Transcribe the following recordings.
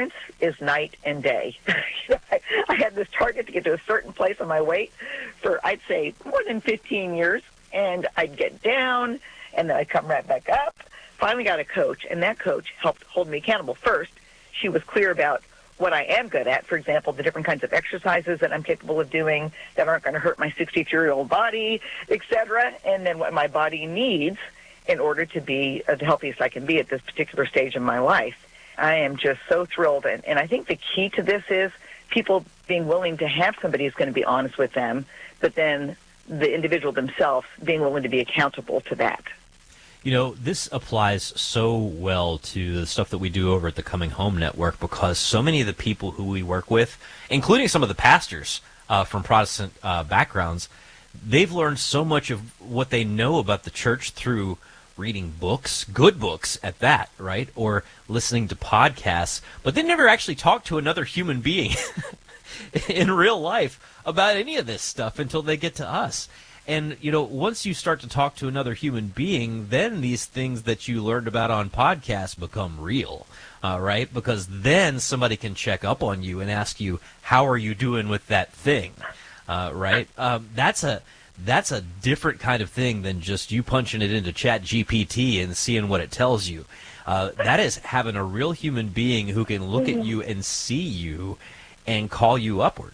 difference is night and day. I had this target to get to a certain place on my weight for, I'd say, more than 15 years, and I'd get down, and then I'd come right back up. Finally got a coach, and that coach helped hold me accountable. First, she was clear about what I am good at, for example, the different kinds of exercises that I'm capable of doing that aren't going to hurt my 63-year-old body, etc., and then what my body needs in order to be the healthiest I can be at this particular stage in my life. I am just so thrilled, and I think the key to this is people being willing to have somebody who's going to be honest with them, but then the individual themselves being willing to be accountable to that. You know, this applies so well to the stuff that we do over at the Coming Home Network, because so many of the people who we work with, including some of the pastors from Protestant backgrounds, they've learned so much of what they know about the church through reading books, good books at that, right? Or listening to podcasts, but they never actually talked to another human being in real life about any of this stuff until they get to us. And, you know, once you start to talk to another human being, then these things that you learned about on podcasts become real, right? Because then somebody can check up on you and ask you, how are you doing with that thing, right? That's a different kind of thing than just you punching it into ChatGPT and seeing what it tells you. That is having a real human being who can look at you and see you and call you upward.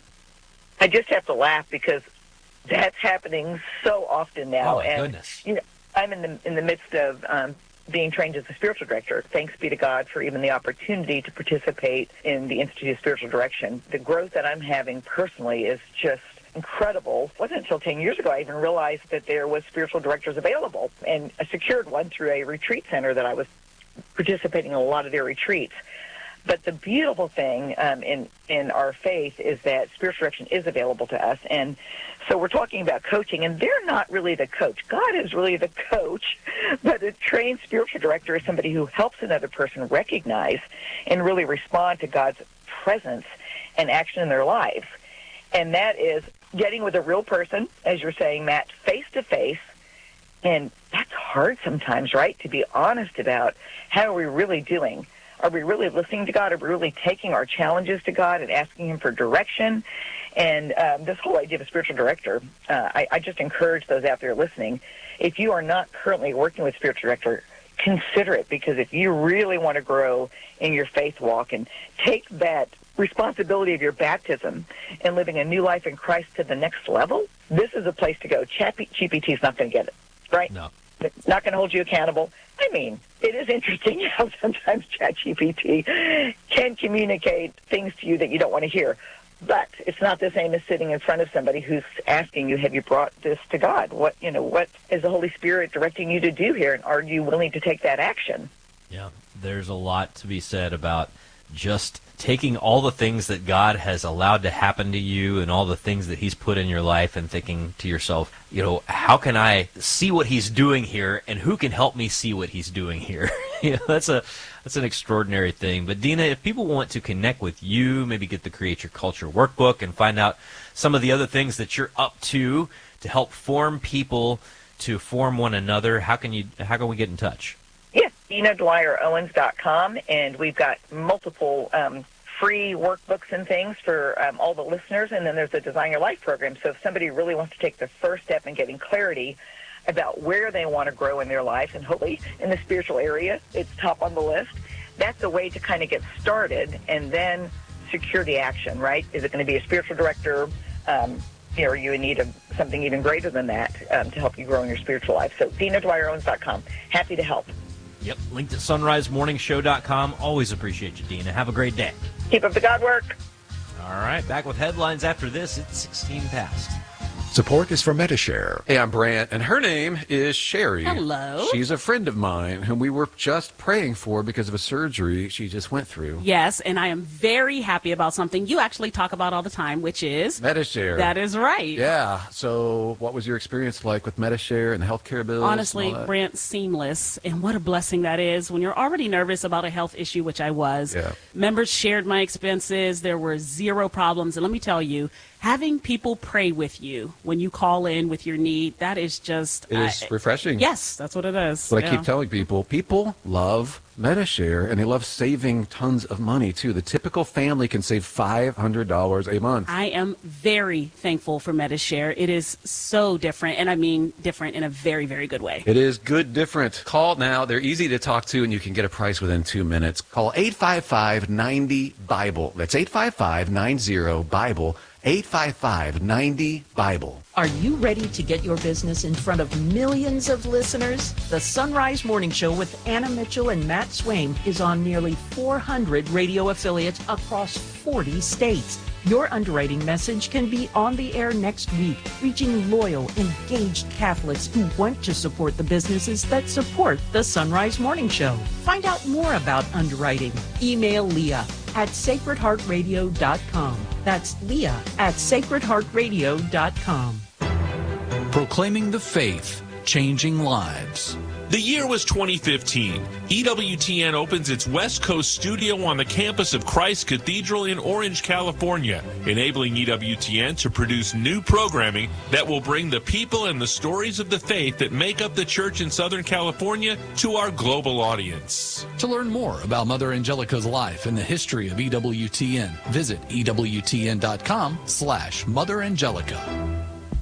I just have to laugh because that's happening so often now. Oh, my goodness. You know, I'm in the midst of being trained as a spiritual director. Thanks be to God for even the opportunity to participate in the Institute of Spiritual Direction. The growth that I'm having personally is just incredible. It wasn't until 10 years ago I even realized that there was spiritual directors available, and I secured one through a retreat center that I was participating in a lot of their retreats. But the beautiful thing in our faith is that spiritual direction is available to us. And so we're talking about coaching, and they're not really the coach. God is really the coach. But a trained spiritual director is somebody who helps another person recognize and really respond to God's presence and action in their lives. And that is getting with a real person, as you're saying, Matt, face-to-face. And that's hard sometimes, right, to be honest about how are we really doing. Are we really listening to God? Are we really taking our challenges to God and asking Him for direction? And this whole idea of a spiritual director, I just encourage those out there listening, if you are not currently working with a spiritual director, consider it, because if you really want to grow in your faith walk and take that responsibility of your baptism and living a new life in Christ to the next level, this is a place to go. ChatGPT is not going to get it, right? No. It's not going to hold you accountable. I mean, it is interesting how sometimes ChatGPT can communicate things to you that you don't want to hear. But it's not the same as sitting in front of somebody who's asking you, have you brought this to God? What is the Holy Spirit directing you to do here? And are you willing to take that action? Yeah, there's a lot to be said about just taking all the things that God has allowed to happen to you and all the things that He's put in your life and thinking to yourself, you know, how can I see what He's doing here, and who can help me see what He's doing here? You know, that's an extraordinary thing. But Dina, if people want to connect with you, maybe get the Create Your Culture workbook and find out some of the other things that you're up to help form people to form one another, how can we get in touch? Yes, DinaDwyerOwens.com, and we've got multiple free workbooks and things for all the listeners, and then there's a Design Your Life program. So if somebody really wants to take the first step in getting clarity about where they want to grow in their life, and hopefully in the spiritual area, it's top on the list, that's a way to kind of get started and then secure the action, right? Is it going to be a spiritual director? Or you need something even greater than that to help you grow in your spiritual life. So DinaDwyerOwens.com. Happy to help. Yep, linked at sunrisemorningshow.com. Always appreciate you, Dina. Have a great day. Keep up the God work. All right, back with headlines after this. It's 16 past. Support is for Metashare. Hey, I'm Brant, and her name is Sherry. Hello. She's a friend of mine whom we were just praying for because of a surgery she just went through. Yes, and I am very happy about something you actually talk about all the time, which is Metashare. That is right. Yeah. So what was your experience like with Metashare and the healthcare bills? Honestly, Brant, seamless. And what a blessing that is when you're already nervous about a health issue, which I was. Yeah. Members shared my expenses. There were zero problems. And let me tell you, having people pray with you when you call in with your need, that is just... It is refreshing. Yes, that's what it is. What I keep telling people love Metashare, and they love saving tons of money, too. The typical family can save $500 a month. I am very thankful for Metashare. It is so different, and I mean different in a very, very good way. It is good different. Call now. They're easy to talk to, and you can get a price within 2 minutes. Call 855-90-BIBLE. That's 855-90-BIBLE. 855-90-BIBLE. Are you ready to get your business in front of millions of listeners? The Sunrise Morning Show with Anna Mitchell and Matt Swaim is on nearly 400 radio affiliates across 40 states. Your underwriting message can be on the air next week, reaching loyal, engaged Catholics who want to support the businesses that support the Sunrise Morning Show. Find out more about underwriting. Email Leah at sacredheartradio.com. That's Leah at sacredheartradio.com. Proclaiming the faith, changing lives. The year was 2015. EWTN opens its West Coast studio on the campus of Christ Cathedral in Orange, California, enabling EWTN to produce new programming that will bring the people and the stories of the faith that make up the church in Southern California to our global audience. To learn more about Mother Angelica's life and the history of EWTN, visit EWTN.com/Mother Angelica.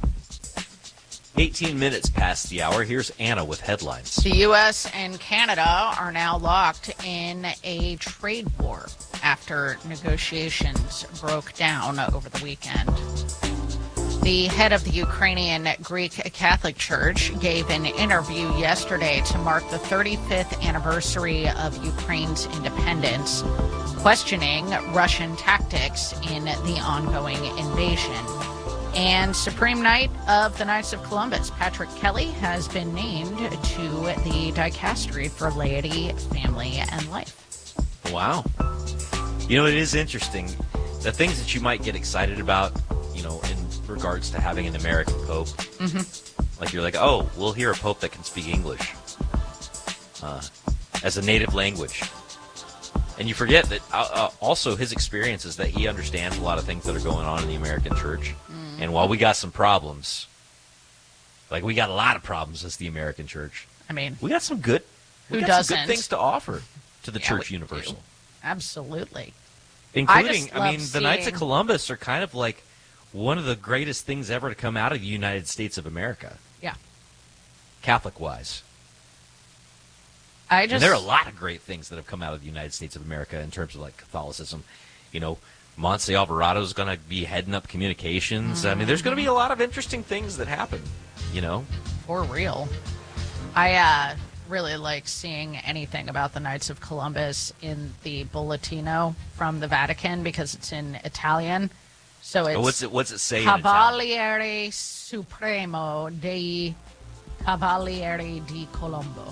18 minutes past the hour. Here's Anna with headlines. The U.S. and Canada are now locked in a trade war after negotiations broke down over the weekend. The head of the Ukrainian Greek Catholic Church gave an interview yesterday to mark the 35th anniversary of Ukraine's independence, questioning Russian tactics in the ongoing invasion. And Supreme Knight of the Knights of Columbus, Patrick Kelly, has been named to the dicastery for laity, family, and life. Wow. You know, it is interesting. The things that you might get excited about, you know, in regards to having an American pope. Mm-hmm. Like, you're like, oh, we'll hear a pope that can speak English as a native language. And you forget that also his experience is that he understands a lot of things that are going on in the American church. And while we got some problems, like we got a lot of problems as the American church. I mean, we got some good, some good things to offer to the Church Universal. Do. Absolutely. Including, I mean, the Knights of Columbus are kind of like one of the greatest things ever to come out of the United States of America. Yeah. Catholic-wise. And there are a lot of great things that have come out of the United States of America in terms of like Catholicism. You know, Monse Alvarado is going to be heading up communications. I mean, there's going to be a lot of interesting things that happen, you know. For real. I really like seeing anything about the Knights of Columbus in the Bollettino from the Vatican because it's in Italian. So it's what's it say? Cavaliere Supremo dei Cavalieri di Colombo.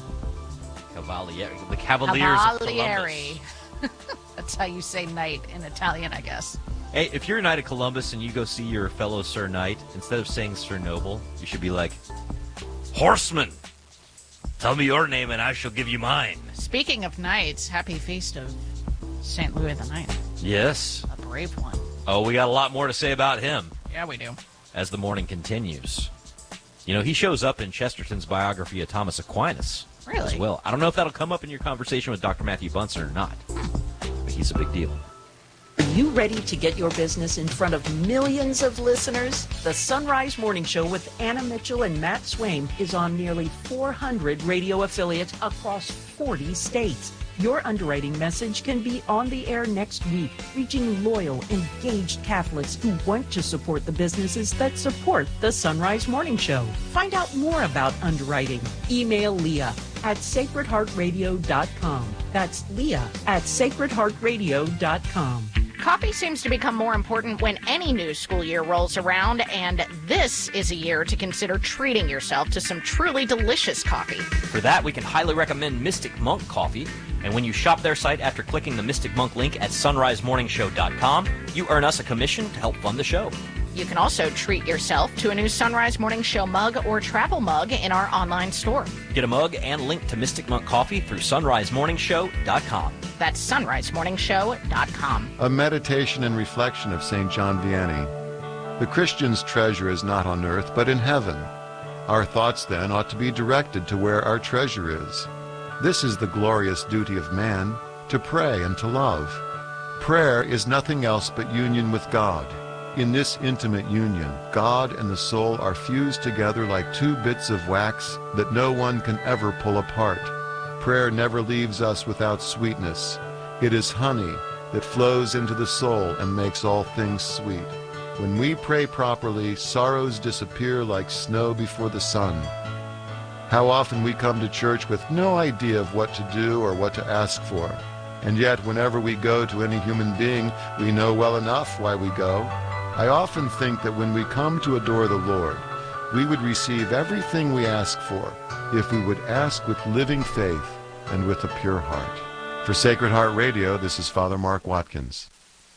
The Cavaliers of Columbus. That's how you say knight in Italian, I guess. Hey, if you're a Knight of Columbus and you go see your fellow Sir Knight, instead of saying Sir Noble, you should be like, Horseman, tell me your name and I shall give you mine. Speaking of knights, happy feast of St. Louis the Ninth. Yes. A brave one. Oh, we got a lot more to say about him. Yeah, we do. As the morning continues. You know, he shows up in Chesterton's biography of Thomas Aquinas. Really? As well. I don't know if that'll come up in your conversation with Dr. Matthew Bunson or not. But he's a big deal. Are you ready to get your business in front of millions of listeners? The Sunrise Morning Show with Anna Mitchell and Matt Swaim is on nearly 400 radio affiliates across 40 states. Your underwriting message can be on the air next week, reaching loyal, engaged Catholics who want to support the businesses that support the Sunrise Morning Show. Find out more about underwriting. Email Leah at sacredheartradio.com. That's Leah at sacredheartradio.com. Coffee seems to become more important when any new school year rolls around, and this is a year to consider treating yourself to some truly delicious coffee. For that, we can highly recommend Mystic Monk Coffee. And when you shop their site after clicking the Mystic Monk link at sunrisemorningshow.com, you earn us a commission to help fund the show. You can also treat yourself to a new Sunrise Morning Show mug or travel mug in our online store. Get a mug and link to Mystic Monk Coffee through sunrisemorningshow.com. That's sunrisemorningshow.com. A meditation and reflection of St. John Vianney. The Christian's treasure is not on earth, but in heaven. Our thoughts, then, ought to be directed to where our treasure is. This is the glorious duty of man, to pray and to love. Prayer is nothing else but union with God. In this intimate union, God and the soul are fused together like two bits of wax that no one can ever pull apart. Prayer never leaves us without sweetness. It is honey that flows into the soul and makes all things sweet. When we pray properly, sorrows disappear like snow before the sun. How often we come to church with no idea of what to do or what to ask for. And yet, whenever we go to any human being, we know well enough why we go. I often think that when we come to adore the Lord, we would receive everything we ask for if we would ask with living faith and with a pure heart. For Sacred Heart Radio, this is Father Mark Watkins.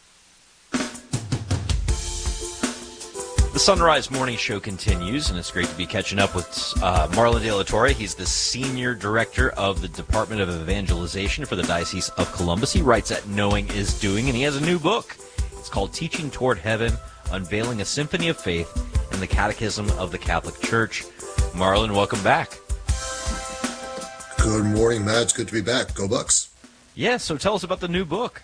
The Sunrise Morning Show continues, and it's great to be catching up with Marlon De La Torre. He's the Senior Director of the Department of Evangelization for the Diocese of Columbus. He writes at Knowing is Doing, and he has a new book. It's called Teaching Toward Heaven, Unveiling a Symphony of Faith in the Catechism of the Catholic Church. Marlon, welcome back. Good morning, Matt. It's good to be back. Go Bucks. Yeah, so tell us about the new book.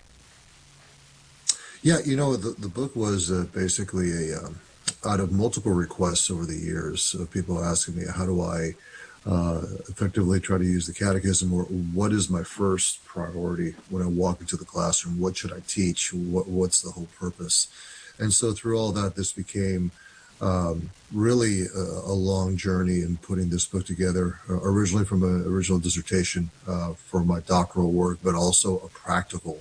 Yeah, the book was basically out of multiple requests over the years of people asking me, how do I effectively try to use the catechism, or what is my first priority when I walk into the classroom? What should I teach? What's the whole purpose? And so through all that, this became really a long journey in putting this book together, originally from an original dissertation for my doctoral work, but also a practical,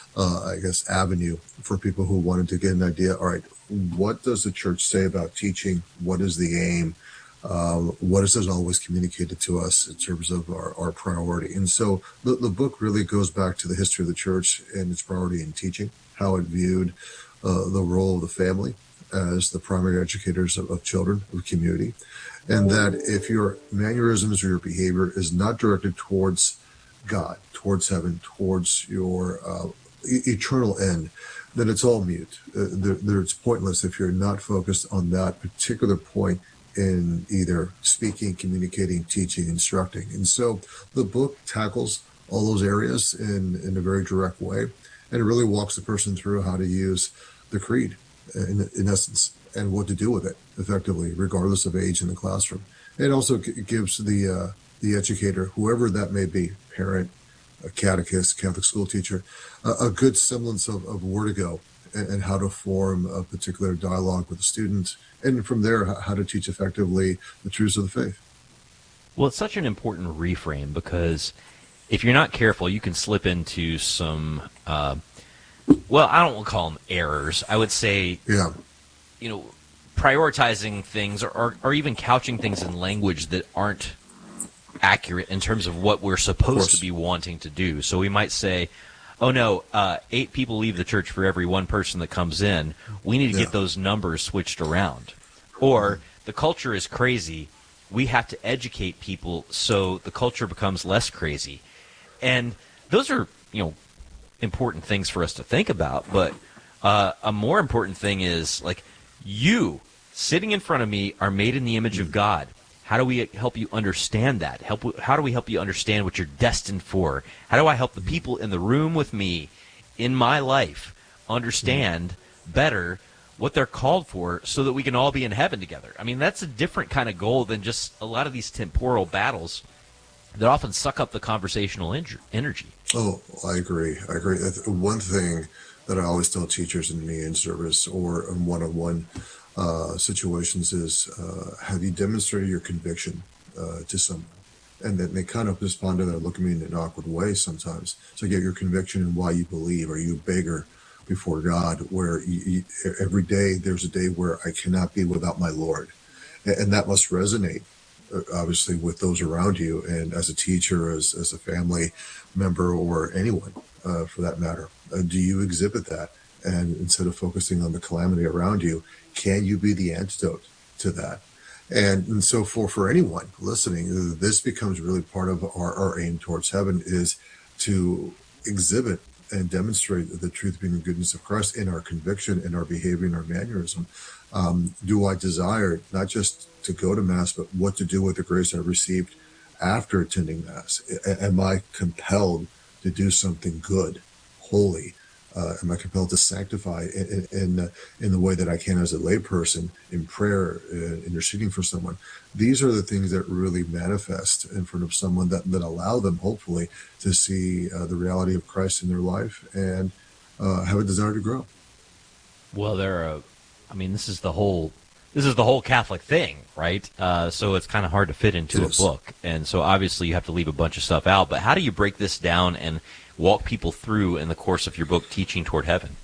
avenue for people who wanted to get an idea. All right, what does the church say about teaching? What is the aim? What is it always communicated to us in terms of our priority? And so the book really goes back to the history of the church and its priority in teaching, how it viewed the role of the family as the primary educators of children, of community, and that if your mannerisms or your behavior is not directed towards God, towards heaven, towards your eternal end, then it's all mute. It's pointless if you're not focused on that particular point in either speaking, communicating, teaching, instructing. And so the book tackles all those areas in a very direct way, and it really walks the person through how to use the creed in essence, and what to do with it effectively, regardless of age in the classroom. It also gives the educator, whoever that may be, parent, a catechist, Catholic school teacher, a good semblance of where to go and how to form a particular dialogue with the student, and from there, how to teach effectively the truths of the faith. Well, it's such an important reframe, because if you're not careful, you can slip into some, I don't want to call them errors. I would say, prioritizing things or even couching things in language that aren't accurate in terms of what we're supposed to be wanting to do. So we might say, 8 people leave the church for every one person that comes in. We need to get those numbers switched around. Or the culture is crazy. We have to educate people so the culture becomes less crazy. And those are, important things for us to think about. But a more important thing is, you sitting in front of me are made in the image of God. How do we help you understand that? How do we help you understand what you're destined for? How do I help the people in the room with me in my life understand better what they're called for so that we can all be in heaven together? I mean, that's a different kind of goal than just a lot of these temporal battles that often suck up the conversational energy. Oh, I agree. One thing that I always tell teachers in service or in one-on-one situations is, have you demonstrated your conviction to someone? And then they kind of respond to that, look at me in an awkward way sometimes. So get your conviction in why you believe. Are you a beggar before God, where every day there's a day where I cannot be without my Lord? And that must resonate, obviously, with those around you, and as a teacher, as a family member, or anyone for that matter. Do you exhibit that? And instead of focusing on the calamity around you, can you be the antidote to that? And so for anyone listening, this becomes really part of our aim towards heaven, is to exhibit and demonstrate the truth, being the goodness of Christ in our conviction, in our behavior, in our mannerism. Do I desire not just to go to Mass, but what to do with the grace I received after attending Mass? Am I compelled to do something good, holy? Am I compelled to sanctify in the way that I can as a layperson in prayer, interceding for someone? These are the things that really manifest in front of someone that allow them, hopefully, to see the reality of Christ in their life and have a desire to grow. Well, this is the whole Catholic thing, right? So it's kind of hard to fit into a book, and so obviously you have to leave a bunch of stuff out. But how do you break this down and walk people through in the course of your book, Teaching Toward Heaven?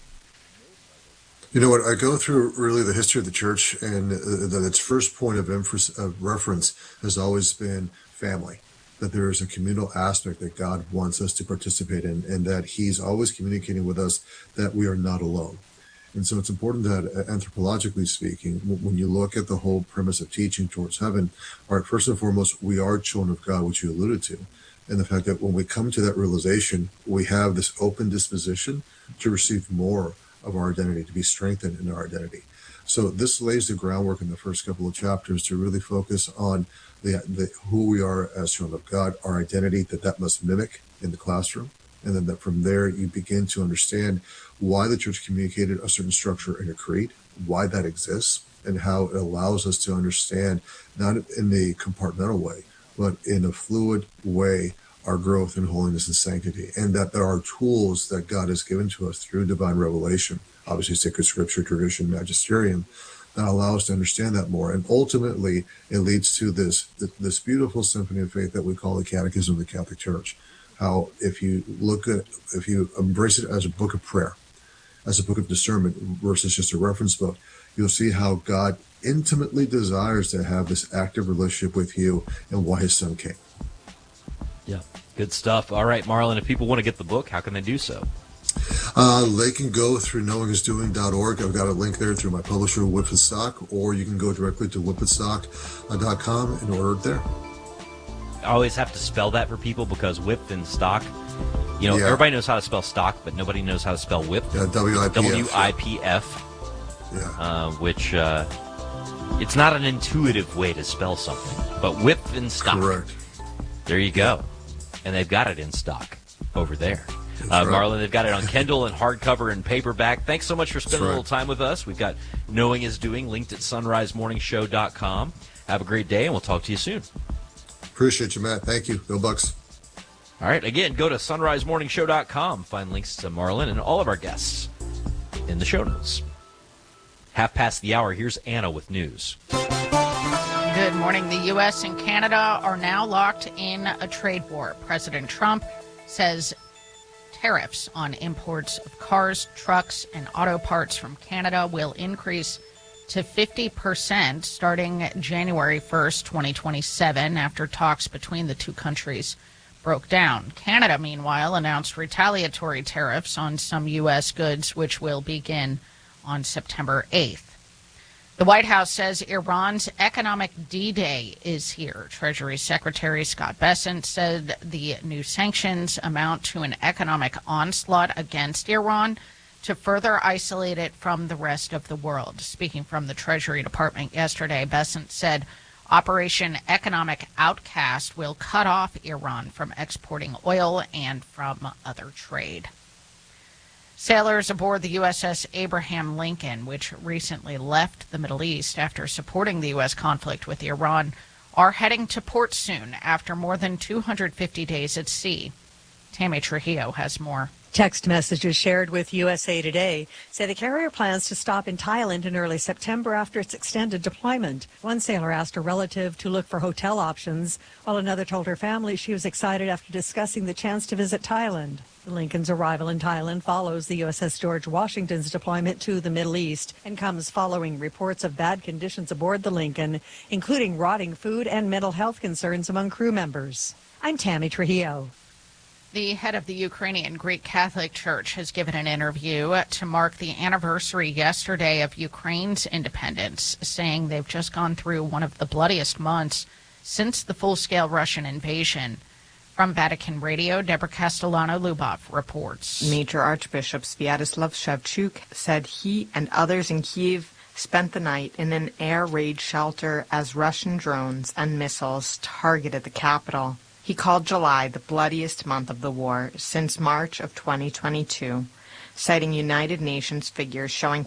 You know what? I go through really the history of the church, and that its first point of reference has always been family. That there is a communal aspect that God wants us to participate in, and that He's always communicating with us that we are not alone. And so it's important that, anthropologically speaking, when you look at the whole premise of teaching towards heaven, all right, first and foremost, we are children of God, which you alluded to. And the fact that when we come to that realization, we have this open disposition to receive more of our identity, to be strengthened in our identity. So this lays the groundwork in the first couple of chapters to really focus on the who we are as children of God, our identity that must mimic in the classroom. And then that from there, you begin to understand why the church communicated a certain structure in a creed, why that exists, and how it allows us to understand, not in a compartmental way, but in a fluid way, our growth in holiness and sanctity. And that there are tools that God has given to us through divine revelation, obviously sacred scripture, tradition, magisterium, that allow us to understand that more. And ultimately, it leads to this beautiful symphony of faith that we call the Catechism of the Catholic Church. How if you embrace it as a book of prayer, as a book of discernment versus just a reference book, you'll see how God intimately desires to have this active relationship with you and why His Son came. Yeah, good stuff. All right, Marlon, if people want to get the book, how can they do so? They can go through knowingisdoing.org. I've got a link there through my publisher, Whitford Stock, or you can go directly to whitfordstock.com and order it there. I always have to spell that for people because whip and stock, everybody knows how to spell stock, but nobody knows how to spell whip. Yeah, W-I-P-F. W-I-P-F. Yeah. Which it's not an intuitive way to spell something, but whip and stock. Correct. There you go. And they've got it in stock over there. Right. Marlon, they've got it on Kindle and hardcover and paperback. Thanks so much for spending a little time with us. We've got Knowing is Doing linked at sunrisemorningshow.com. Have a great day, and we'll talk to you soon. Appreciate you, Matt. Thank you. Go Bucks. All right. Again, go to sunrisemorningshow.com. Find links to Marlon and all of our guests in the show notes. 1:30. Here's Anna with news. Good morning. The U.S. and Canada are now locked in a trade war. President Trump says tariffs on imports of cars, trucks, and auto parts from Canada will increase to 50% starting January 1st, 2027, after talks between the two countries broke down. Canada, meanwhile, announced retaliatory tariffs on some U.S. goods, which will begin on September 8th. The White House says Iran's economic D-Day is here. Treasury Secretary Scott Bessent said the new sanctions amount to an economic onslaught against Iran to further isolate it from the rest of the world. Speaking from the Treasury Department yesterday, Bessent said Operation Economic Outcast will cut off Iran from exporting oil and from other trade. Sailors aboard the USS Abraham Lincoln, which recently left the Middle East after supporting the U.S. conflict with Iran, are heading to port soon after more than 250 days at sea. Tammy Trujillo has more. Text messages shared with USA Today say the carrier plans to stop in Thailand in early September after its extended deployment. One sailor asked a relative to look for hotel options, while another told her family she was excited after discussing the chance to visit Thailand. The Lincoln's arrival in Thailand follows the USS George Washington's deployment to the Middle East and comes following reports of bad conditions aboard the Lincoln, including rotting food and mental health concerns among crew members. I'm Tammy Trujillo. The head of the Ukrainian Greek Catholic Church has given an interview to mark the anniversary yesterday of Ukraine's independence, saying they've just gone through one of the bloodiest months since the full-scale Russian invasion. From Vatican Radio, Deborah Castellano-Lubov reports. Major Archbishop Sviatoslav Shevchuk said he and others in Kyiv spent the night in an air raid shelter as Russian drones and missiles targeted the capital. He called July the bloodiest month of the war since March of 2022, citing United Nations figures showing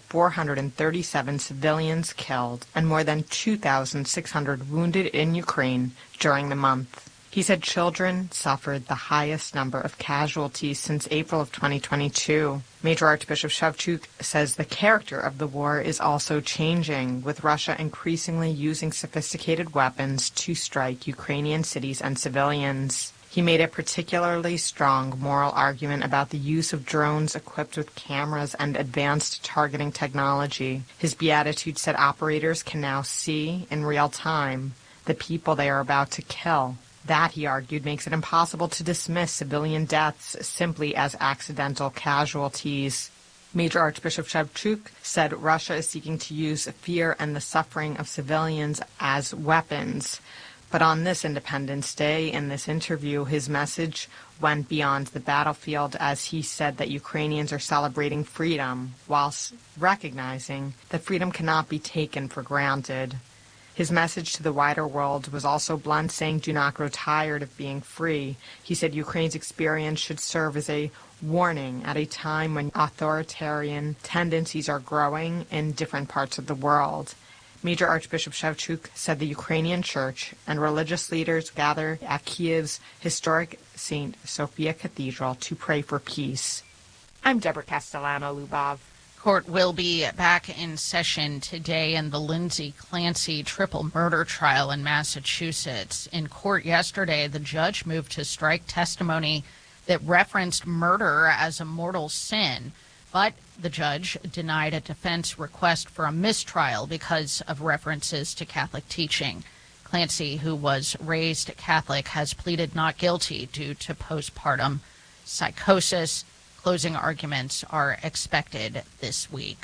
437 civilians killed and more than 2,600 wounded in Ukraine during the month. He said children suffered the highest number of casualties since April of 2022. Major Archbishop Shevchuk says the character of the war is also changing, with Russia increasingly using sophisticated weapons to strike Ukrainian cities and civilians. He made a particularly strong moral argument about the use of drones equipped with cameras and advanced targeting technology. His beatitude said operators can now see in real time the people they are about to kill. That, he argued, makes it impossible to dismiss civilian deaths simply as accidental casualties. Major Archbishop Shevchuk said Russia is seeking to use fear and the suffering of civilians as weapons. But on this Independence Day, in this interview, his message went beyond the battlefield as he said that Ukrainians are celebrating freedom whilst recognizing that freedom cannot be taken for granted. His message to the wider world was also blunt, saying, "Do not grow tired of being free." He said Ukraine's experience should serve as a warning at a time when authoritarian tendencies are growing in different parts of the world. Major Archbishop Shevchuk said the Ukrainian church and religious leaders gather at Kiev's historic St. Sophia Cathedral to pray for peace. I'm Deborah Castellano-Lubov. Court will be back in session today in the Lindsay Clancy triple murder trial in Massachusetts. In court yesterday, the judge moved to strike testimony that referenced murder as a mortal sin, but the judge denied a defense request for a mistrial because of references to Catholic teaching. Clancy, who was raised Catholic, has pleaded not guilty due to postpartum psychosis. Closing arguments are expected this week.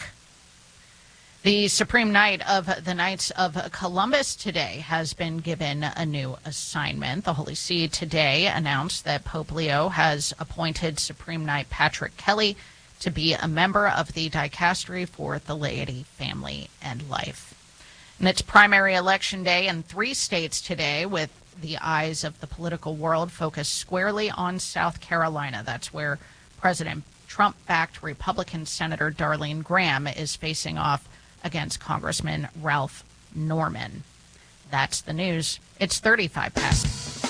The Supreme Knight of the Knights of Columbus today has been given a new assignment. The Holy See today announced that Pope Leo has appointed Supreme Knight Patrick Kelly to be a member of the Dicastery for the Laity, Family, and Life. And it's primary election day in 3 states today, with the eyes of the political world focused squarely on South Carolina. That's where President Trump-backed Republican Senator Darlene Graham is facing off against Congressman Ralph Norman. That's the news. It's 35 past.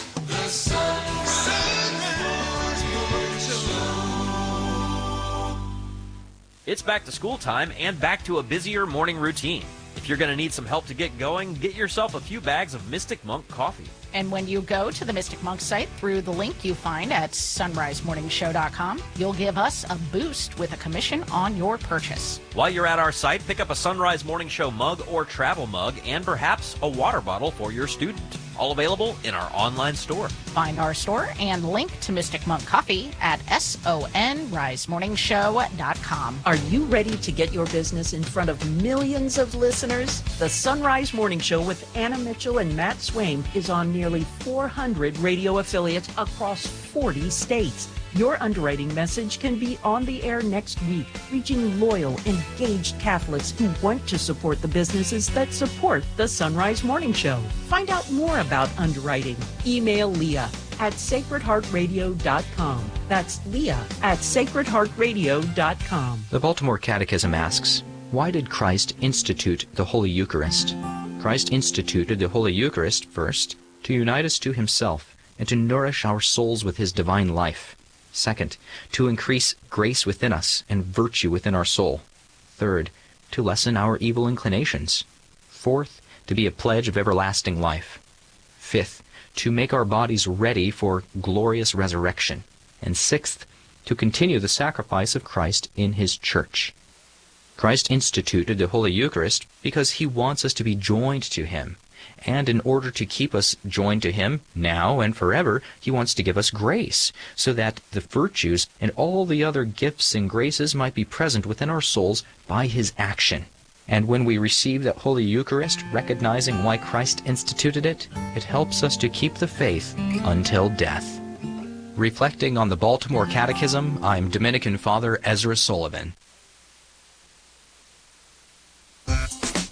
It's back to school time and back to a busier morning routine. If you're going to need some help to get going, get yourself a few bags of Mystic Monk coffee. And when you go to the Mystic Monk site through the link you find at sunrisemorningshow.com, you'll give us a boost with a commission on your purchase. While you're at our site, pick up a Sunrise Morning Show mug or travel mug and perhaps a water bottle for your student. All available in our online store. Find our store and link to Mystic Monk Coffee at sonrisemorningshow.com. Are you ready to get your business in front of millions of listeners? The Sunrise Morning Show with Anna Mitchell and Matt Swaim is on nearly 400 radio affiliates across 40 states. Your underwriting message can be on the air next week, reaching loyal, engaged Catholics who want to support the businesses that support the Sunrise Morning Show. Find out more about underwriting. Email Leah at sacredheartradio.com. That's Leah at sacredheartradio.com. The Baltimore Catechism asks, why did Christ institute the Holy Eucharist? Christ instituted the Holy Eucharist, first, to unite us to himself and to nourish our souls with his divine life. Second, to increase grace within us and virtue within our soul. Third, to lessen our evil inclinations. Fourth, to be a pledge of everlasting life. Fifth, to make our bodies ready for glorious resurrection. And sixth, to continue the sacrifice of Christ in his church. Christ instituted the Holy Eucharist because he wants us to be joined to him. And in order to keep us joined to him now and forever, he wants to give us grace, so that the virtues and all the other gifts and graces might be present within our souls by his action. And when we receive that Holy Eucharist, recognizing why Christ instituted it, it helps us to keep the faith until death. Reflecting on the Baltimore Catechism, I'm Dominican Father Ezra Sullivan.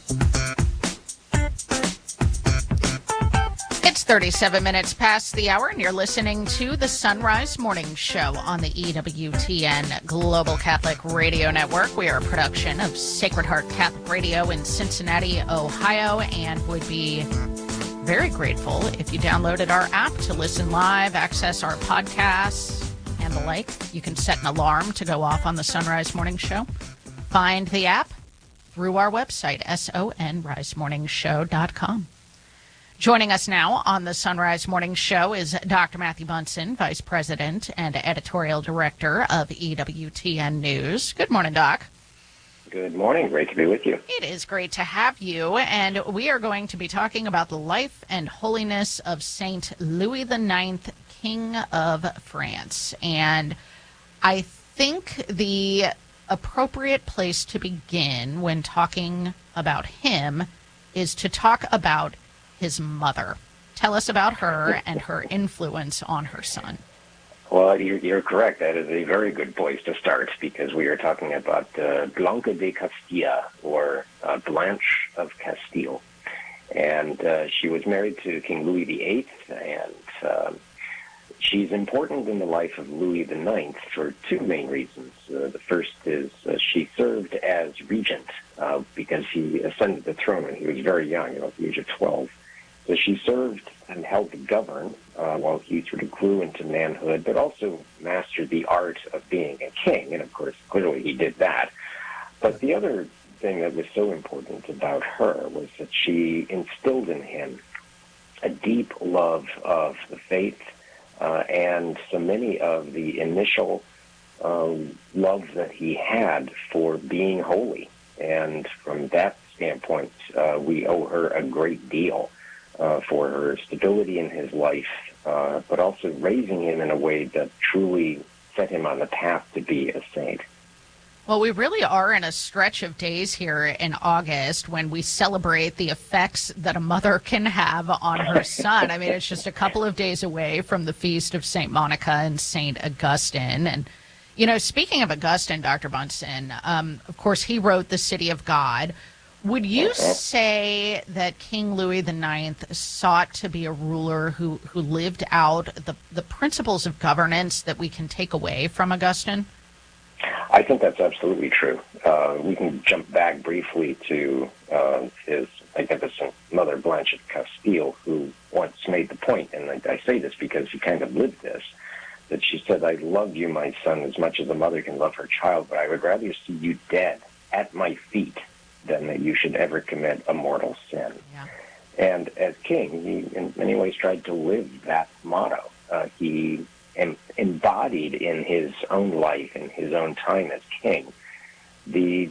It's 37 minutes past the hour, and you're listening to the Sunrise Morning Show on the EWTN Global Catholic Radio Network. We are a production of Sacred Heart Catholic Radio in Cincinnati, Ohio, and would be very grateful if you downloaded our app to listen live, access our podcasts, and the like. You can set an alarm to go off on the Sunrise Morning Show. Find the app through our website, sonrisemorningshow.com. Joining us now on the Sunrise Morning Show is Dr. Matthew Bunson, Vice President and Editorial Director of EWTN News. Good morning, Doc. Good morning. Great to be with you. It is great to have you, and we are going to be talking about the life and holiness of Saint Louis IX, King of France. And I think the appropriate place to begin when talking about him is to talk about his mother. Tell us about her and her influence on her son. Well, you're correct. That is a very good place to start because we are talking about Blanca de Castilla, or Blanche of Castile. And she was married to King Louis VIII, and she's important in the life of Louis IX for two main reasons. The first is she served as regent because he ascended the throne when he was very young, at the age of 12. So she served and helped govern while he sort of grew into manhood, but also mastered the art of being a king. And, of course, clearly he did that. But the other thing that was so important about her was that she instilled in him a deep love of the faith and so many of the initial love that he had for being holy. And from that standpoint, we owe her a great deal. For her stability in his life, but also raising him in a way that truly set him on the path to be a saint. Well, we really are in a stretch of days here in August when we celebrate the effects that a mother can have on her son. I mean, it's just a couple of days away from the feast of St. Monica and St. Augustine. And, speaking of Augustine, Dr. Bunson, of course, he wrote The City of God. Would you say that King Louis IX sought to be a ruler who lived out the principles of governance that we can take away from Augustine? I think that's absolutely true. We can jump back briefly to his magnificent mother, Blanche of Castile, who once made the point, and I say this because he kind of lived this, that she said, "I love you, my son, as much as a mother can love her child, but I would rather see you dead at my feet than that you should ever commit a mortal sin." Yeah. And as king, he in many ways tried to live that motto. He embodied in his own life, in his own time as king, the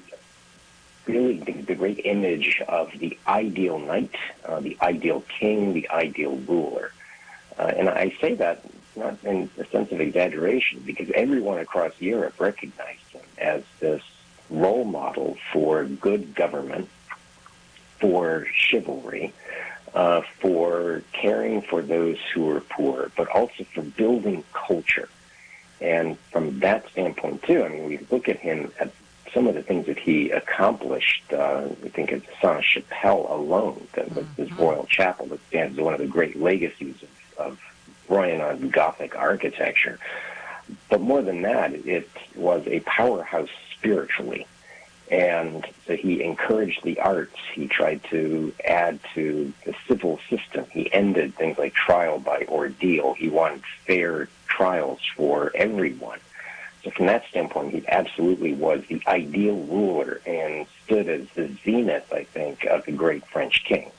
great image of the ideal knight, the ideal king, the ideal ruler. And I say that not in a sense of exaggeration, because everyone across Europe recognized him as this role model for good government, for chivalry, for caring for those who are poor, but also for building culture. And from that standpoint, too, I mean, we look at him at some of the things that he accomplished. We think of Sainte-Chapelle alone, that was his royal chapel that stands as one of the great legacies of Roman Gothic architecture. But more than that, it was a powerhouse spiritually. And so he encouraged the arts. He tried to add to the civil system. He ended things like trial by ordeal. He wanted fair trials for everyone. So from that standpoint, he absolutely was the ideal ruler and stood as the zenith, I think, of the great French kings.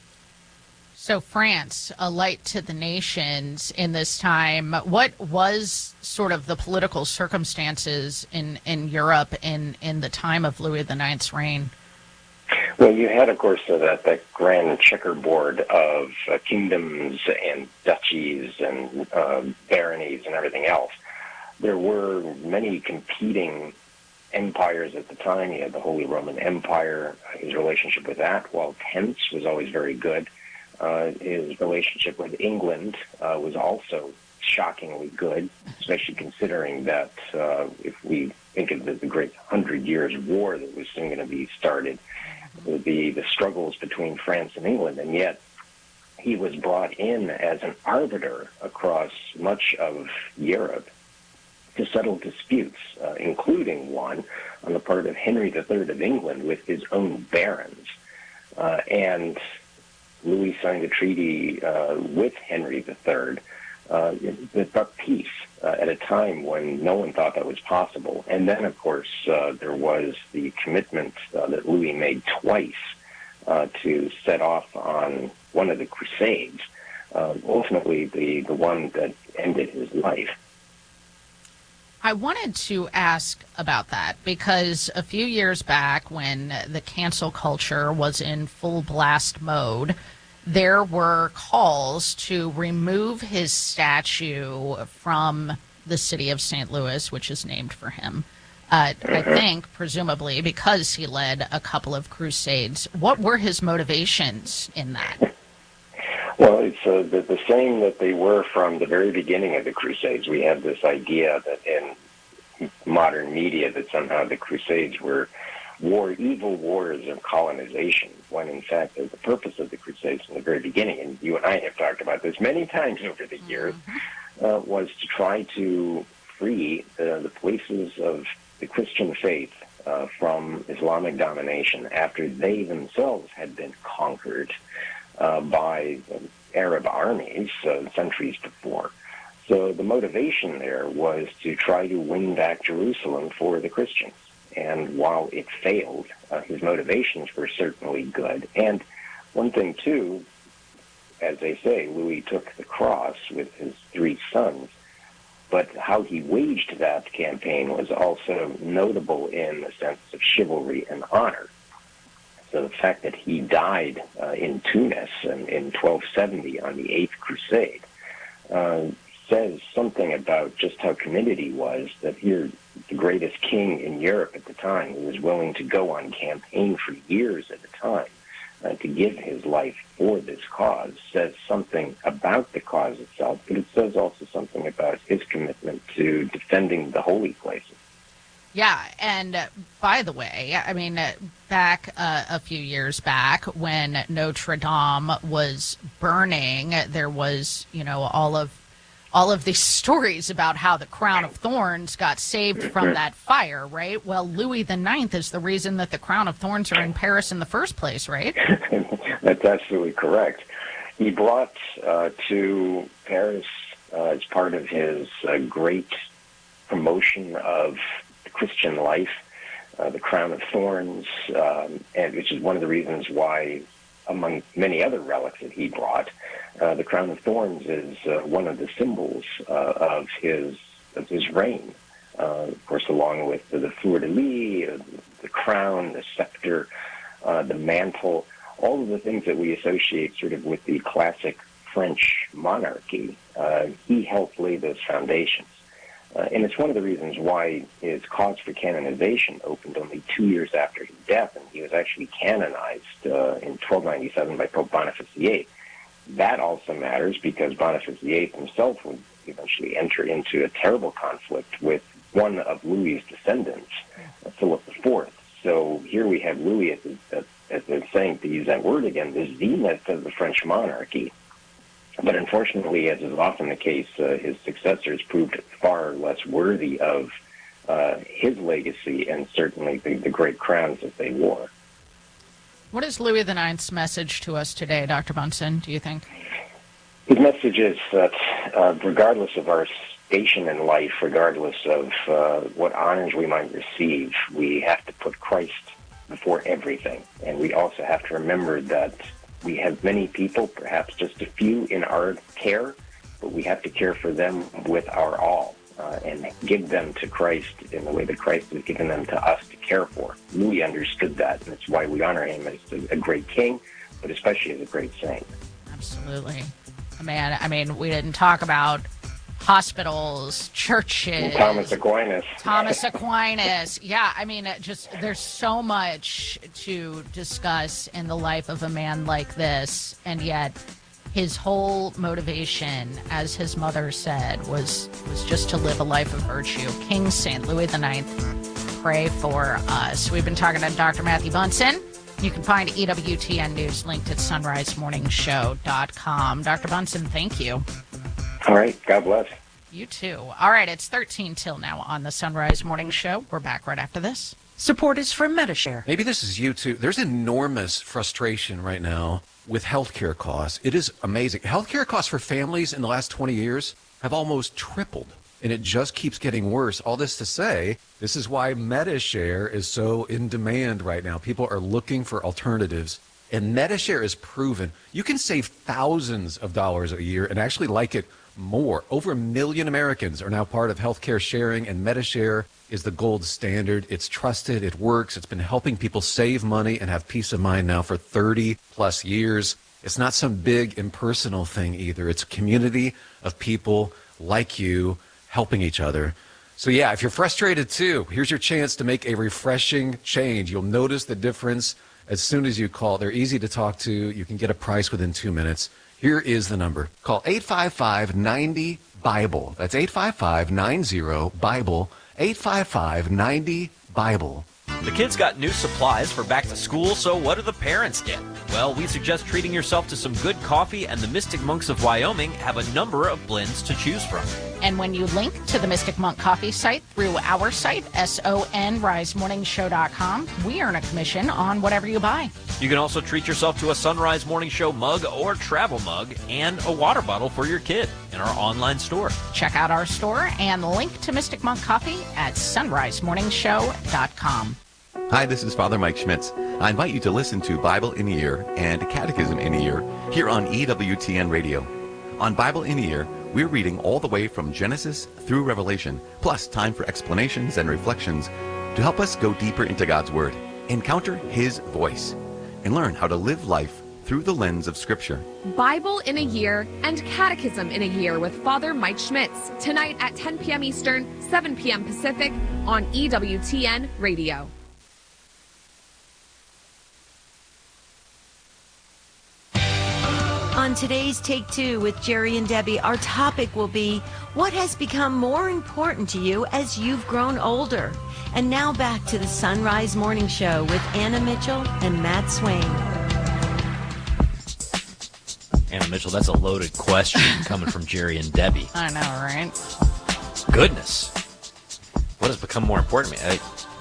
So France, a light to the nations in this time. What was sort of the political circumstances in Europe in the time of Louis IX's reign? Well, you had, of course, that grand checkerboard of kingdoms and duchies and baronies and everything else. There were many competing empires at the time. You had the Holy Roman Empire, his relationship with that, while tense was always very good. His relationship with England was also shockingly good, especially considering that if we think of the great 100 Years' War that was soon going to be started, the struggles between France and England, and yet he was brought in as an arbiter across much of Europe to settle disputes, including one on the part of Henry III of England with his own barons. And Louis signed a treaty with Henry III that brought peace at a time when no one thought that was possible. And then, of course, there was the commitment that Louis made twice to set off on one of the Crusades, ultimately the one that ended his life. I wanted to ask about that because a few years back when the cancel culture was in full blast mode, there were calls to remove his statue from the city of St. Louis, which is named for him. I think, presumably, because he led a couple of crusades. What were his motivations in that? Well, it's the same that they were from the very beginning of the Crusades. We have this idea that in modern media that somehow the Crusades were evil wars of colonization, when in fact the purpose of the Crusades from the very beginning, and you and I have talked about this many times over the years, was to try to free the places of the Christian faith from Islamic domination after they themselves had been conquered by Arab armies centuries before. So the motivation there was to try to win back Jerusalem for the Christians. And while it failed, his motivations were certainly good. And one thing, too, as they say, Louis took the cross with his 3 sons, but how he waged that campaign was also notable in the sense of chivalry and honor. So the fact that he died in Tunis in 1270 on the 8th Crusade says something about just how committed he was, that here the greatest king in Europe at the time, who was willing to go on campaign for years at a time to give his life for this cause, says something about the cause itself, but it says also something about his commitment to defending the holy places. Yeah, and by the way, I mean, back a few years back when Notre Dame was burning, there was, all of these stories about how the crown of thorns got saved from that fire, right? Well, Louis IX is the reason that the crown of thorns are in Paris in the first place, right? That's absolutely correct. He brought to Paris, as part of his great promotion of Christian life, the crown of thorns, and which is one of the reasons why, among many other relics that he brought, the crown of thorns is one of the symbols of his reign. Of course, along with the fleur-de-lis, the crown, the scepter, the mantle, all of the things that we associate sort of with the classic French monarchy, he helped lay those foundations. And it's one of the reasons why his cause for canonization opened only 2 years after his death, and he was actually canonized in 1297 by Pope Boniface VIII. That also matters because Boniface VIII himself would eventually enter into a terrible conflict with one of Louis's descendants, Philip IV. So here we have Louis, as they're saying, to use that word again, the zenith of the French monarchy. But unfortunately, as is often the case, his successors proved far less worthy of his legacy and certainly the great crowns that they wore. What is Louis IX's message to us today, Dr. Bunson, do you think? His message is that regardless of our station in life, regardless of what honors we might receive, we have to put Christ before everything. And we also have to remember that we have many people, perhaps just a few in our care, but we have to care for them with our all and give them to Christ in the way that Christ has given them to us to care for. Louis understood that, and it's why we honor him as a great king, but especially as a great saint. Absolutely. Man, I mean, we didn't talk about hospitals, churches. Thomas Aquinas. Yeah, I mean, there's so much to discuss in the life of a man like this, and yet his whole motivation, as his mother said, was just to live a life of virtue. King St. Louis IX, pray for us. We've been talking to Dr. Matthew Bunson, You can find EWTN News linked at sunrisemorningshow.com. Dr. Bunson, thank you. All right. God bless. You too. All right, it's 13 till now on the Sunrise Morning Show. We're back right after this. Support is from Metashare. Maybe this is you too. There's enormous frustration right now with healthcare costs. It is amazing. Healthcare costs for families in the last 20 years have almost tripled, and it just keeps getting worse. All this to say, this is why Metashare is so in demand right now. People are looking for alternatives, and Metashare is proven. You can save thousands of dollars a year and actually like it more. Over 1 million Americans are now part of healthcare sharing, and Metashare is the gold standard. It's trusted. It works. It's been helping people save money and have peace of mind now for 30 plus years. It's not some big impersonal thing either. It's a community of people like you helping each other. So yeah, if you're frustrated too, here's your chance to make a refreshing change. You'll notice the difference as soon as you call. They're easy to talk to. You can get a price within 2 minutes. Here is the number. Call 855-90-BIBLE. That's 855-90-BIBLE. 855-90-BIBLE. The kids got new supplies for back to school, so what do the parents get? Well, we suggest treating yourself to some good coffee, and the Mystic Monks of Wyoming have a number of blends to choose from. And when you link to the Mystic Monk Coffee site through our site, sonrisemorningshow.com, we earn a commission on whatever you buy. You can also treat yourself to a Sunrise Morning Show mug or travel mug and a water bottle for your kid in our online store. Check out our store and link to Mystic Monk Coffee at sunrisemorningshow.com. Hi, this is Father Mike Schmitz. I invite you to listen to Bible in a Year and Catechism in a Year here on EWTN Radio. On Bible in a Year, we're reading all the way from Genesis through Revelation, plus time for explanations and reflections to help us go deeper into God's Word, encounter His voice, and learn how to live life through the lens of Scripture. Bible in a Year and Catechism in a Year with Father Mike Schmitz, tonight at 10 p.m. Eastern, 7 p.m. Pacific on EWTN Radio. On today's Take Two with Jerry and Debbie, our topic will be what has become more important to you as you've grown older. And now back to the Sunrise Morning Show with Anna Mitchell and Matt Swain. Anna Mitchell, that's a loaded question coming from Jerry and Debbie. I know, right? Goodness. What has become more important to me?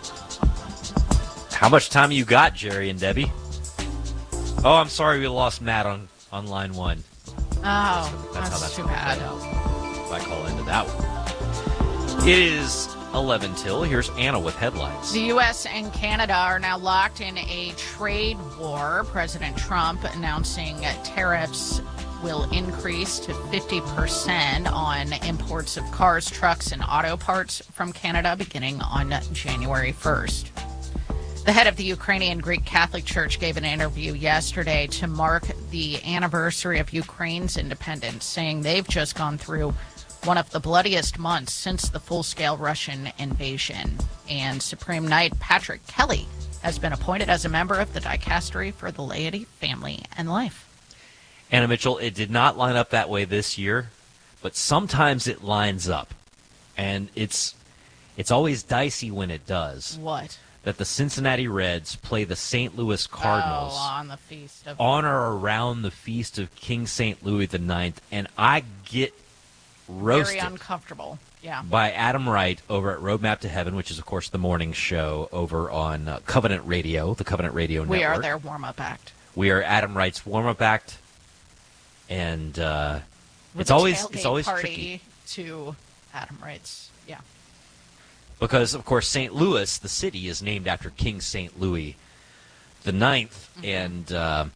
How much time you got, Jerry and Debbie? Oh, I'm sorry we lost Matt on line one. Oh, that's too bad. If I call into that one. It is 11 till. Here's Anna with headlines. The U.S. and Canada are now locked in a trade war. President Trump announcing tariffs will increase to 50% on imports of cars, trucks, and auto parts from Canada beginning on January 1st. The head of the Ukrainian Greek Catholic Church gave an interview yesterday to mark the anniversary of Ukraine's independence, saying they've just gone through one of the bloodiest months since the full-scale Russian invasion. And Supreme Knight Patrick Kelly has been appointed as a member of the Dicastery for the Laity, Family, and Life. Anna Mitchell, it did not line up that way this year, but sometimes it lines up. And it's always dicey when it does. What? That the Cincinnati Reds play the St. Louis Cardinals on the feast of on or around the feast of King St. Louis IX, and I get roasted. Very uncomfortable. Yeah. By Adam Wright over at Roadmap to Heaven, which is, of course, the morning show over on Covenant Radio, the Covenant Radio Network. We are their warm-up act. We are Adam Wright's warm-up act, and it's always party tricky to Adam Wright's. Yeah. Because, of course, St. Louis, the city, is named after King St. Louis the Ninth, and I'm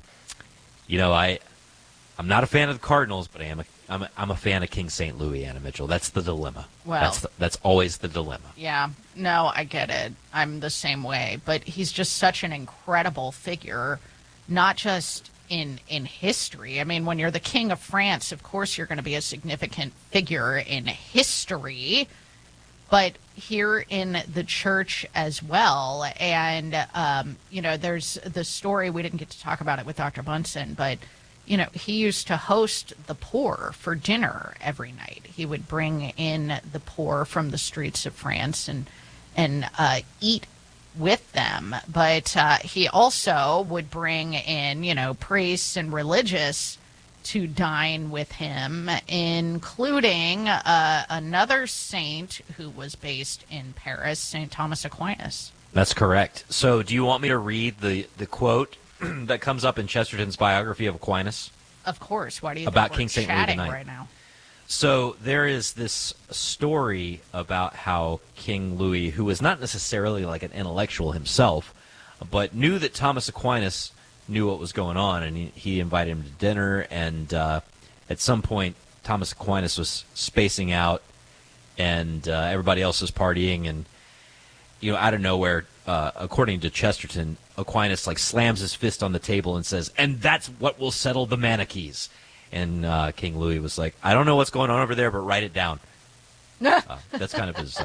not a fan of the Cardinals, but I'm a fan of King St. Louis, Anna Mitchell. That's the dilemma. Well, that's always the dilemma. Yeah, no, I get it. I'm the same way, but he's just such an incredible figure, not just in history. I mean, when you're the King of France, of course you're going to be a significant figure in history, but here in the church as well. And, there's the story, we didn't get to talk about it with Dr. Bunson, but, he used to host the poor for dinner every night. He would bring in the poor from the streets of France and eat with them. But he also would bring in, priests and religious to dine with him, including another saint who was based in Paris, St. Thomas Aquinas. That's correct. So do you want me to read the quote that comes up in Chesterton's biography of Aquinas? Of course. Why do you about think King we're St. Louis chatting IX. right now? So there is this story about how King Louis, who was not necessarily like an intellectual himself, but knew that Thomas Aquinas knew what was going on, and he invited him to dinner, and at some point Thomas Aquinas was spacing out, and everybody else was partying, and out of nowhere, according to Chesterton, Aquinas slams his fist on the table and says, "And that's what will settle the Manichees." And King Louis was like, "I don't know what's going on over there, but write it down." That's kind of his...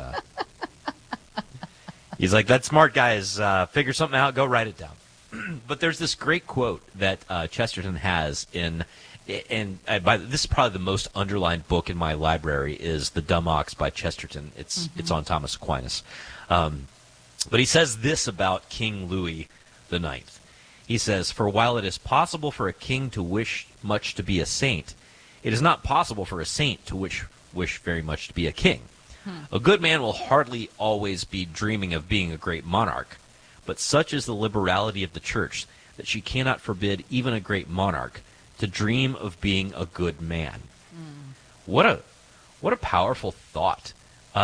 he's like, "That smart guys, figure something out, go write it down." But there's this great quote that Chesterton has this is probably the most underlined book in my library, is The Dumb Ox by Chesterton. It's on Thomas Aquinas. But he says this about King Louis IX. He says, "For while it is possible for a king to wish much to be a saint, it is not possible for a saint to wish very much to be a king. A good man will hardly always be dreaming of being a great monarch, but such is the liberality of the church that she cannot forbid even a great monarch to dream of being a good man." What a powerful thought.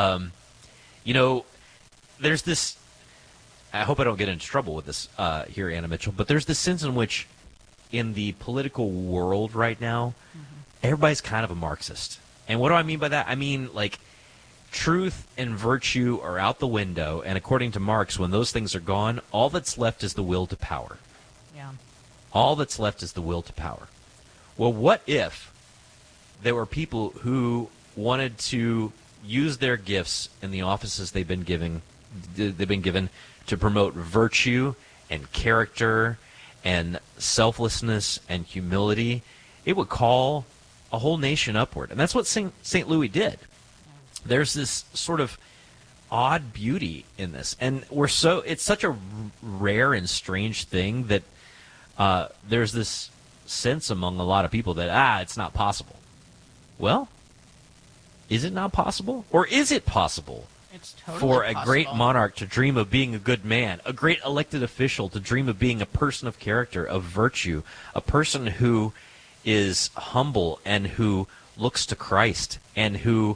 There's this... I hope I don't get into trouble with this here, Anna Mitchell, but there's this sense in which in the political world right now, everybody's kind of a Marxist. And what do I mean by that? I mean, truth and virtue are out the window, and according to Marx, when those things are gone, all that's left is the will to power. Yeah. All that's left is the will to power. Well, what if there were people who wanted to use their gifts in the offices they've been given to promote virtue and character and selflessness and humility? It would call a whole nation upward. And that's what St. Louis did. There's this sort of odd beauty in this. And it's such a rare and strange thing that there's this sense among a lot of people that, it's not possible. Well, is it not possible? Or is it possible? It's totally for a possible. great monarch to dream of being a good man, a great elected official to dream of being a person of character, of virtue, a person who is humble and who looks to Christ and who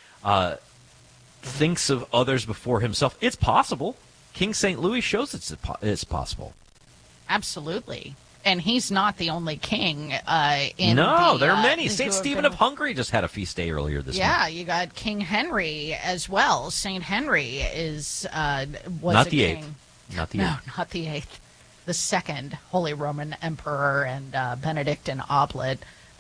thinks of others before himself? It's possible. King St. Louis shows it's possible. Absolutely. And he's not the only king there are many. St. Stephen of Hungary just had a feast day earlier this month. Yeah, you got King Henry as well. St. Henry was not a the king. Eighth. Not the No, eighth. not the eighth. The second Holy Roman Emperor, and Benedict an Oblate.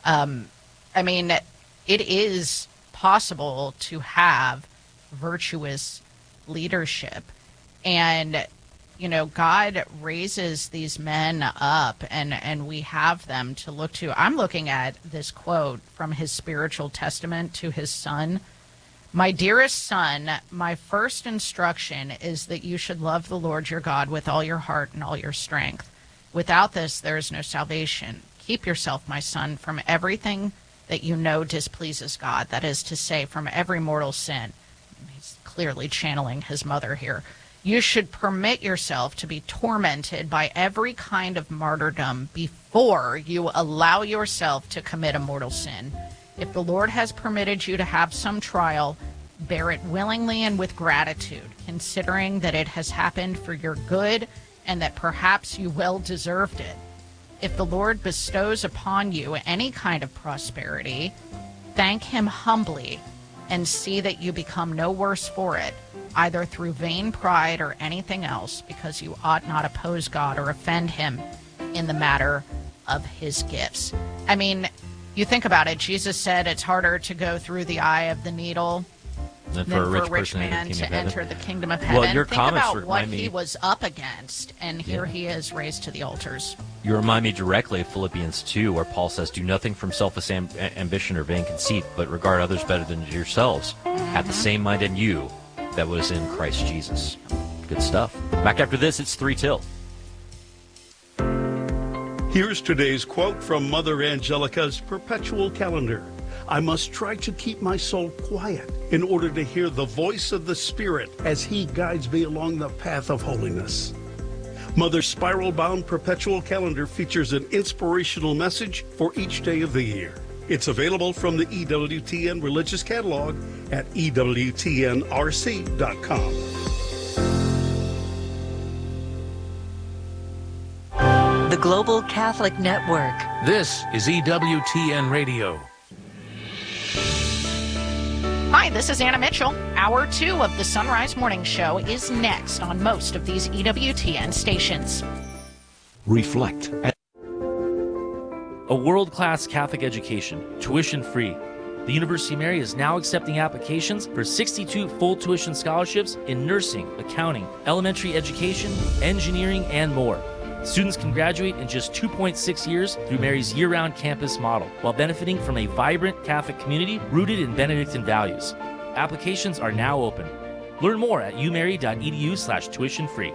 It is possible to have virtuous leadership. And God raises these men up, and we have them to look to. I'm looking at this quote from his spiritual testament to his son. "My dearest son, my first instruction is that you should love the Lord your God with all your heart and all your strength. Without this, there is no salvation. Keep yourself, my son, from everything that you know displeases God, that is to say, from every mortal sin." He's clearly channeling his mother here. "You should permit yourself to be tormented by every kind of martyrdom before you allow yourself to commit a mortal sin. If the Lord has permitted you to have some trial, bear it willingly and with gratitude, considering that it has happened for your good and that perhaps you well deserved it. If the Lord bestows upon you any kind of prosperity, thank him humbly and see that you become no worse for it, either through vain pride or anything else, because you ought not oppose God or offend him in the matter of his gifts." You think about it. Jesus said it's harder to go through the eye of the needle than for a rich man to enter the kingdom of heaven. Well, your Think comments about what remind me... he was up against, and here he is raised to the altars. You remind me directly of Philippians 2, where Paul says, "Do nothing from selfish ambition or vain conceit, but regard others better than yourselves. Have the same mind in you that was in Christ Jesus." Good stuff. Back after this, it's 3 till. Here's today's quote from Mother Angelica's perpetual calendar. I must try to keep my soul quiet in order to hear the voice of the Spirit as He guides me along the path of holiness. Mother's spiral-bound perpetual calendar features an inspirational message for each day of the year. It's available from the EWTN Religious Catalog at EWTNRC.com. The Global Catholic Network. This is EWTN Radio. Hi, this is Anna Mitchell. Hour 2 of the Sunrise Morning Show is next on most of these EWTN stations. Reflect. A world-class Catholic education, tuition-free. The University of Mary is now accepting applications for 62 full tuition scholarships in nursing, accounting, elementary education, engineering, and more. Students can graduate in just 2.6 years through Mary's year-round campus model, while benefiting from a vibrant Catholic community rooted in Benedictine values. Applications are now open. Learn more at umary.edu/tuition-free.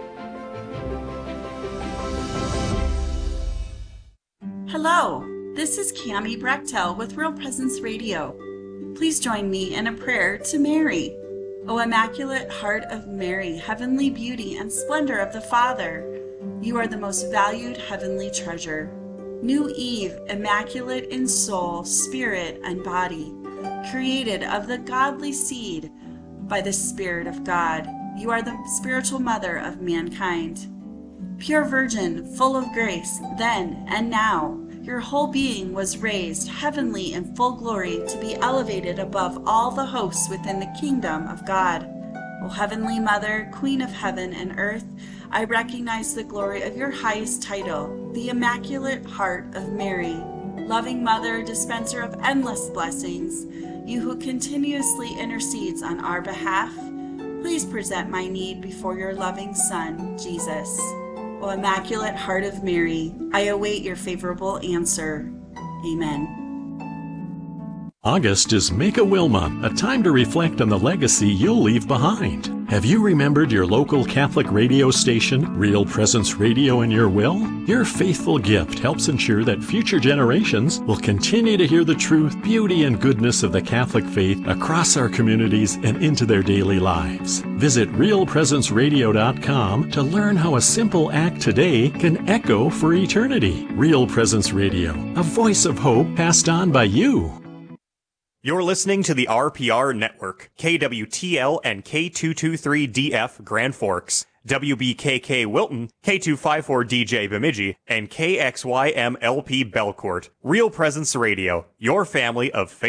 Hello, this is Cammie Brechtel with Real Presence Radio. Please join me in a prayer to Mary. O Immaculate Heart of Mary, heavenly beauty and splendor of the Father, you are the most valued heavenly treasure. New Eve, immaculate in soul, spirit, and body, created of the godly seed by the Spirit of God. You are the spiritual mother of mankind. Pure Virgin, full of grace, then and now, your whole being was raised heavenly in full glory to be elevated above all the hosts within the kingdom of God. O Heavenly Mother, Queen of heaven and earth, I recognize the glory of your highest title, the Immaculate Heart of Mary. Loving Mother, dispenser of endless blessings, you who continuously intercedes on our behalf, please present my need before your loving Son, Jesus. O Immaculate Heart of Mary, I await your favorable answer. Amen. August is Make a Will Month, a time to reflect on the legacy you'll leave behind. Have you remembered your local Catholic radio station, Real Presence Radio, in your will? Your faithful gift helps ensure that future generations will continue to hear the truth, beauty, and goodness of the Catholic faith across our communities and into their daily lives. Visit realpresenceradio.com to learn how a simple act today can echo for eternity. Real Presence Radio, a voice of hope passed on by you. You're listening to the RPR Network, KWTL and K223DF Grand Forks, WBKK Wilton, K254DJ Bemidji, and KXYMLP Belcourt. Real Presence Radio, your family of faith.